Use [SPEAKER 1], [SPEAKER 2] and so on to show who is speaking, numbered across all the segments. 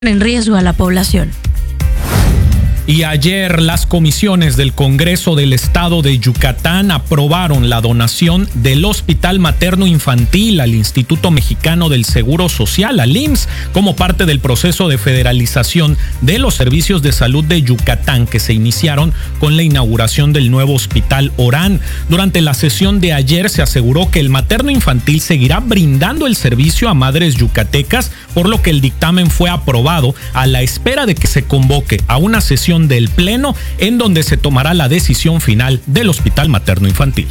[SPEAKER 1] en riesgo a la población.
[SPEAKER 2] Y ayer las comisiones del Congreso del Estado de Yucatán aprobaron la donación del Hospital Materno Infantil al Instituto Mexicano del Seguro Social, al IMSS, como parte del proceso de federalización de los servicios de salud de Yucatán que se iniciaron con la inauguración del nuevo Hospital Orán. Durante la sesión de ayer se aseguró que el materno infantil seguirá brindando el servicio a madres yucatecas, por lo que el dictamen fue aprobado a la espera de que se convoque a una sesión del Pleno en donde se tomará la decisión final del Hospital Materno Infantil.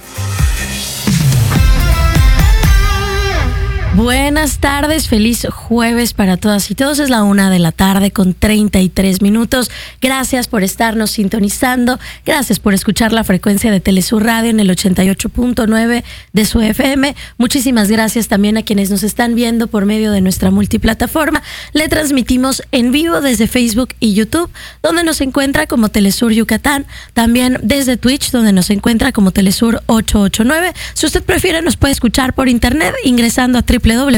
[SPEAKER 1] Buenas tardes, feliz jueves para todas y todos. Es la 1:00 con 33 minutos. Gracias por estarnos sintonizando. Gracias por escuchar la frecuencia de Telesur Radio en el 88.9 de su FM. Muchísimas gracias también a quienes nos están viendo por medio de nuestra multiplataforma. Le transmitimos en vivo desde Facebook y YouTube, donde nos encuentra como Telesur Yucatán. También desde Twitch, donde nos encuentra como Telesur 889. Si usted prefiere, nos puede escuchar por internet ingresando a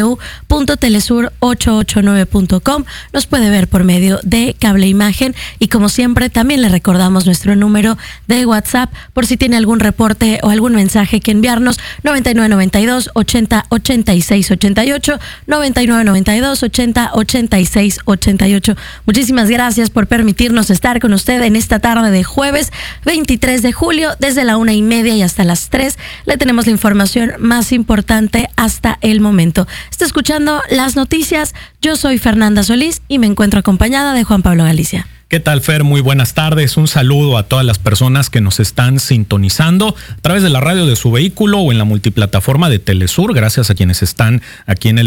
[SPEAKER 1] www.telesur889.com. Nos puede ver por medio de cable imagen y, como siempre, también le recordamos nuestro número de WhatsApp por si tiene algún reporte o algún mensaje que enviarnos: 9992 80 86 88, 9992 80 86 88. Muchísimas gracias por permitirnos estar con usted en esta tarde de jueves 23 de julio. Desde la 1:30 y hasta las 3 le tenemos la información más importante hasta el momento. Está escuchando las noticias. Yo soy Fernanda Solís y me encuentro acompañada de Juan Pablo Galicia.
[SPEAKER 2] ¿Qué tal, Fer? Muy buenas tardes. Un saludo a todas las personas que nos están sintonizando a través de la radio de su vehículo o en la multiplataforma de Telesur. Gracias a quienes están aquí en el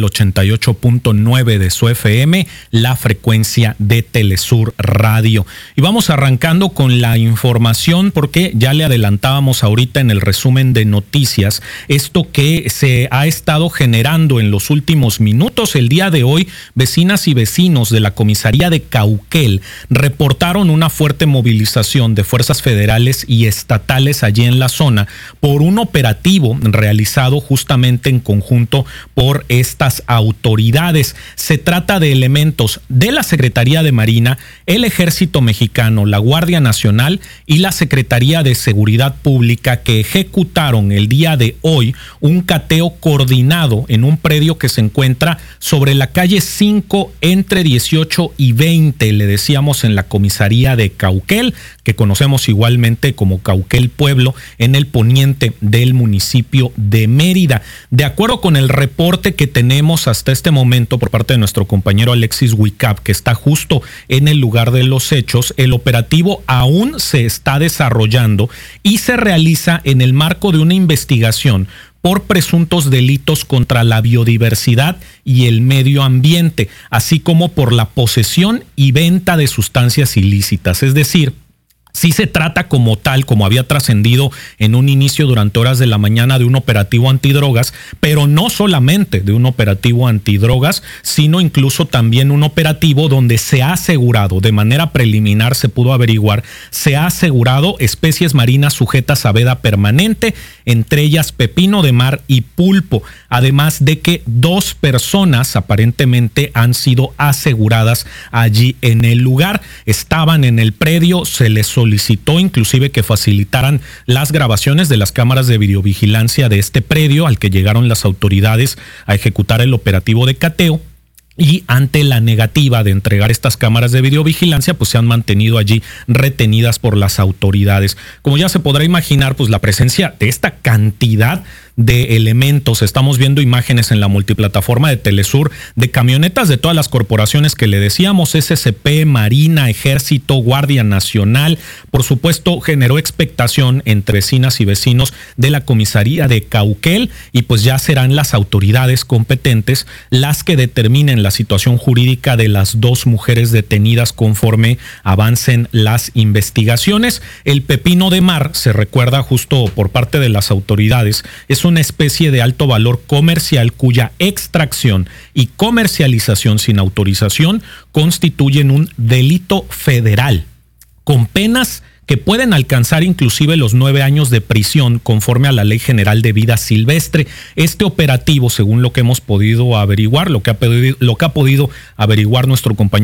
[SPEAKER 2] 88.9 de su FM, la frecuencia de Telesur Radio. Y vamos arrancando con la información porque ya le adelantábamos ahorita en el resumen de noticias esto que se ha estado generando en los últimos minutos. El día de hoy, vecinas y vecinos de la comisaría de Cauquel reportaron una fuerte movilización de fuerzas federales y estatales allí en la zona por un operativo realizado justamente en conjunto por estas autoridades. Se trata de elementos de la Secretaría de Marina, el Ejército Mexicano, la Guardia Nacional y la Secretaría de Seguridad Pública, que ejecutaron el día de hoy un cateo coordinado en un predio que se encuentra sobre la calle 5 entre 18 y 20, le decíamos, en la comisaría de Cauquel, que conocemos igualmente como Cauquel Pueblo, en el poniente del municipio de Mérida. De acuerdo con el reporte que tenemos hasta este momento por parte de nuestro compañero Alexis Huicap, que está justo en el lugar de los hechos, el operativo aún se está desarrollando y se realiza en el marco de una investigación por presuntos delitos contra la biodiversidad y el medio ambiente, así como por la posesión y venta de sustancias ilícitas. Es decir, sí se trata como tal, como había trascendido en un inicio durante horas de la mañana, de un operativo antidrogas, pero no solamente de un operativo antidrogas, sino incluso también un operativo donde se ha asegurado, de manera preliminar se pudo averiguar, se ha asegurado especies marinas sujetas a veda permanente, entre ellas pepino de mar y pulpo, además de que 2 personas aparentemente han sido aseguradas allí en el lugar. Estaban en el predio, se les solicitó inclusive que facilitaran las grabaciones de las cámaras de videovigilancia de este predio al que llegaron las autoridades a ejecutar el operativo de cateo. Y ante la negativa de entregar estas cámaras de videovigilancia, pues se han mantenido allí retenidas por las autoridades. Como ya se podrá imaginar, pues la presencia de esta cantidad de elementos, estamos viendo imágenes en la multiplataforma de Telesur de camionetas de todas las corporaciones que le decíamos, SCP, Marina, Ejército, Guardia Nacional. Por supuesto, generó expectación entre vecinas y vecinos de la comisaría de Cauquel, y pues ya serán las autoridades competentes las que determinen la situación jurídica de las 2 mujeres detenidas conforme avancen las investigaciones. El pepino de mar, se recuerda justo por parte de las autoridades, es una especie de alto valor comercial cuya extracción y comercialización sin autorización constituyen un delito federal con penas que pueden alcanzar inclusive los 9 años de prisión conforme a la Ley General de Vida Silvestre. Este operativo, según lo que hemos podido averiguar, lo que ha podido averiguar nuestro compañero